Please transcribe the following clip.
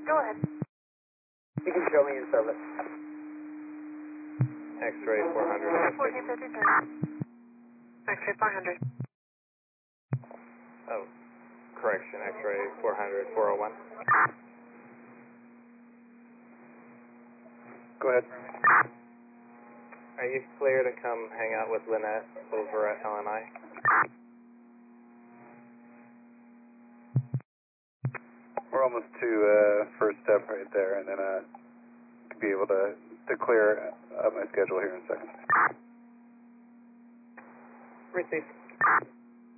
Go ahead. You can show me in service. X-ray 400. 1453. X-ray 400. Oh, correction, X-ray 400, 401. Go ahead. Are you clear to come hang out with Lynette over at LNI? We're almost to first step right there, and then be able to clear up my schedule here in a second. Receive.